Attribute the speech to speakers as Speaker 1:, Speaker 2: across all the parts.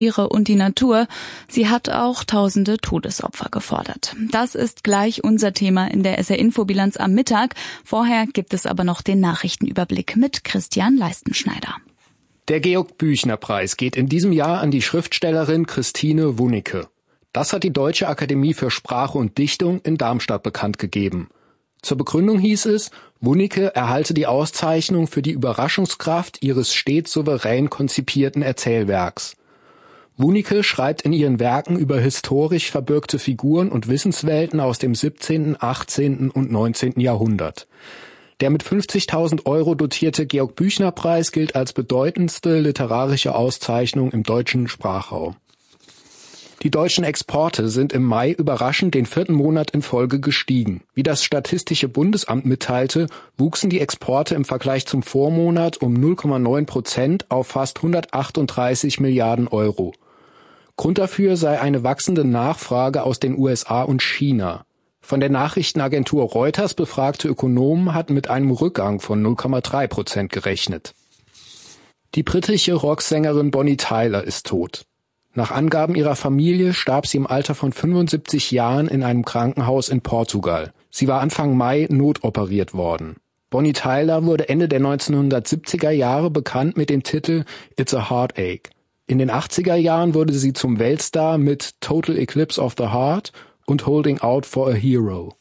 Speaker 1: und die Natur. Sie hat auch tausende Todesopfer gefordert. Das ist gleich unser Thema in der SR-Info-Bilanz am Mittag. Vorher gibt es aber noch den Nachrichtenüberblick mit Christian Leistenschneider.
Speaker 2: Der Georg-Büchner-Preis geht in diesem Jahr an die Schriftstellerin Christine Wunicke. Das hat die Deutsche Akademie für Sprache und Dichtung in Darmstadt bekannt gegeben. Zur Begründung hieß es, Wunicke erhalte die Auszeichnung für die Überraschungskraft ihres stets souverän konzipierten Erzählwerks. Wunicke schreibt in ihren Werken über historisch verbürgte Figuren und Wissenswelten aus dem 17., 18. und 19. Jahrhundert. Der mit 50.000 € dotierte Georg-Büchner-Preis gilt als bedeutendste literarische Auszeichnung im deutschen Sprachraum. Die deutschen Exporte sind im Mai überraschend den 4. Monat in Folge gestiegen. Wie das Statistische Bundesamt mitteilte, wuchsen die Exporte im Vergleich zum Vormonat um 0,9% auf fast 138 Milliarden Euro. Grund dafür sei eine wachsende Nachfrage aus den USA und China. Von der Nachrichtenagentur Reuters befragte Ökonomen hatten mit einem Rückgang von 0,3% gerechnet. Die britische Rocksängerin Bonnie Tyler ist tot. Nach Angaben ihrer Familie starb sie im Alter von 75 Jahren in einem Krankenhaus in Portugal. Sie war Anfang Mai notoperiert worden. Bonnie Tyler wurde Ende der 1970er Jahre bekannt mit dem Titel It's a Heartache. In den 80er Jahren wurde sie zum Weltstar mit Total Eclipse of the Heart und Holding Out for a Hero.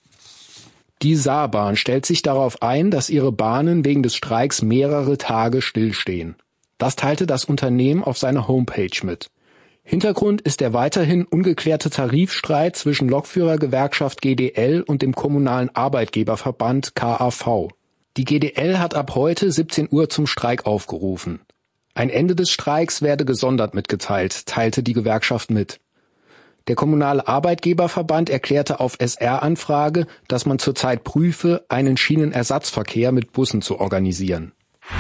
Speaker 2: Die Saarbahn stellt sich darauf ein, dass ihre Bahnen wegen des Streiks mehrere Tage stillstehen. Das teilte das Unternehmen auf seiner Homepage mit. Hintergrund ist der weiterhin ungeklärte Tarifstreit zwischen Lokführergewerkschaft GDL und dem kommunalen Arbeitgeberverband KAV. Die GDL hat ab heute 17 Uhr zum Streik aufgerufen. Ein Ende des Streiks werde gesondert mitgeteilt, teilte die Gewerkschaft mit. Der kommunale Arbeitgeberverband erklärte auf SR-Anfrage, dass man zurzeit prüfe, einen Schienenersatzverkehr mit Bussen zu organisieren.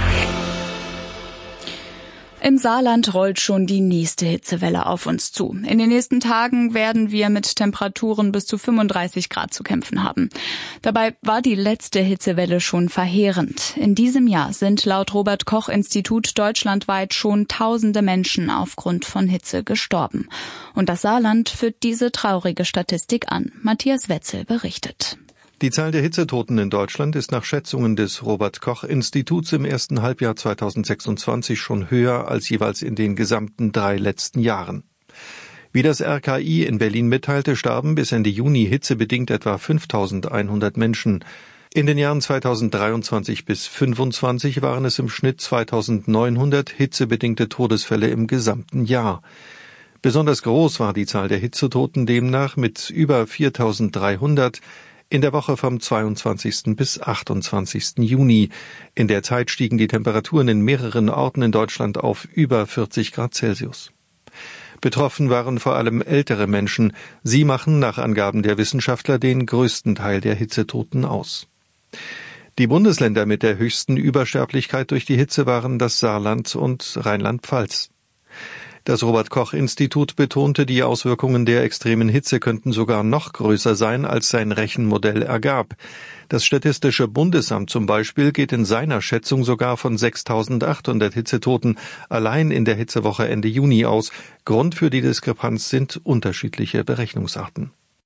Speaker 1: Im Saarland rollt schon die nächste Hitzewelle auf uns zu. In den nächsten Tagen werden wir mit Temperaturen bis zu 35 Grad zu kämpfen haben. Dabei war die letzte Hitzewelle schon verheerend. In diesem Jahr sind laut Robert-Koch-Institut deutschlandweit schon tausende Menschen aufgrund von Hitze gestorben. Und das Saarland führt diese traurige Statistik an. Matthias Wetzel berichtet.
Speaker 3: Die Zahl der Hitzetoten in Deutschland ist nach Schätzungen des Robert-Koch-Instituts im ersten Halbjahr 2026 schon höher als jeweils in den gesamten 3 letzten Jahren. Wie das RKI in Berlin mitteilte, starben bis Ende Juni hitzebedingt etwa 5.100 Menschen. In den Jahren 2023 bis 2025 waren es im Schnitt 2.900 hitzebedingte Todesfälle im gesamten Jahr. Besonders groß war die Zahl der Hitzetoten demnach mit über 4.300 in der Woche vom 22. bis 28. Juni. In der Zeit stiegen die Temperaturen in mehreren Orten in Deutschland auf über 40 Grad Celsius. Betroffen waren vor allem ältere Menschen. Sie machen nach Angaben der Wissenschaftler den größten Teil der Hitzetoten aus. Die Bundesländer mit der höchsten Übersterblichkeit durch die Hitze waren das Saarland und Rheinland-Pfalz. Das Robert-Koch-Institut betonte, die Auswirkungen der extremen Hitze könnten sogar noch größer sein, als sein Rechenmodell ergab. Das Statistische Bundesamt zum Beispiel geht in seiner Schätzung sogar von 6.800 Hitzetoten allein in der Hitzewoche Ende Juni aus. Grund für die Diskrepanz sind unterschiedliche Berechnungsarten.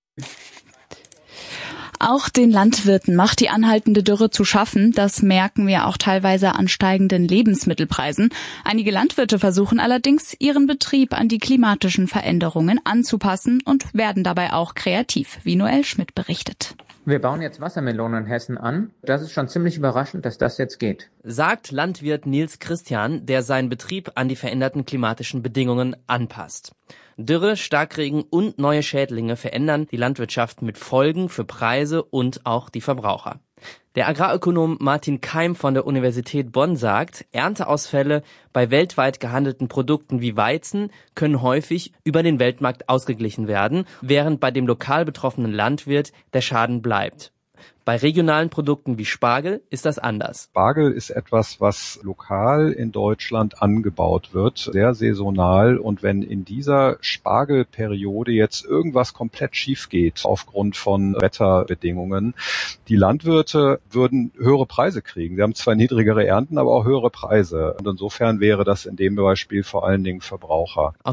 Speaker 1: Auch den Landwirten macht die anhaltende Dürre zu schaffen. Das merken wir auch teilweise an steigenden Lebensmittelpreisen. Einige Landwirte versuchen allerdings, ihren Betrieb an die klimatischen Veränderungen anzupassen und werden dabei auch kreativ, wie Noel Schmidt berichtet.
Speaker 4: Wir bauen jetzt Wassermelonen in Hessen an. Das ist schon ziemlich überraschend, dass das jetzt geht,
Speaker 5: sagt Landwirt Nils Christian, der seinen Betrieb an die veränderten klimatischen Bedingungen anpasst. Dürre, Starkregen und neue Schädlinge verändern die Landwirtschaft mit Folgen für Preise und auch die Verbraucher. Der Agrarökonom Martin Keim von der Universität Bonn sagt, Ernteausfälle bei weltweit gehandelten Produkten wie Weizen können häufig über den Weltmarkt ausgeglichen werden, während bei dem lokal betroffenen Landwirt der Schaden bleibt. Bei regionalen Produkten wie Spargel ist das anders.
Speaker 6: Spargel ist etwas, was lokal in Deutschland angebaut wird, sehr saisonal. Und wenn in dieser Spargelperiode jetzt irgendwas komplett schief geht aufgrund von Wetterbedingungen, die Landwirte würden höhere Preise kriegen. Sie haben zwar niedrigere Ernten, aber auch höhere Preise. Und insofern wäre das in dem Beispiel vor allen Dingen Verbraucher.